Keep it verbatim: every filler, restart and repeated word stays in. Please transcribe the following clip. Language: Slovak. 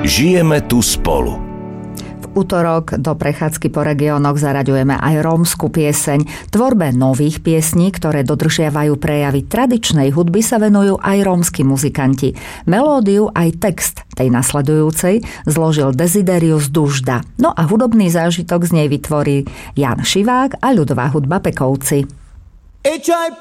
Žijeme tu spolu. V utorok do prechádzky po regiónoch zaraďujeme aj rómsku pieseň. Tvorbe nových piesní, ktoré dodržiavajú prejavy tradičnej hudby, sa venujú aj rómski muzikanti. Melódiu aj text tej nasledujúcej zložil Desiderius Dužda. No a hudobný zážitok z nej vytvorí Jan Šivák a ľudová hudba Pekovci.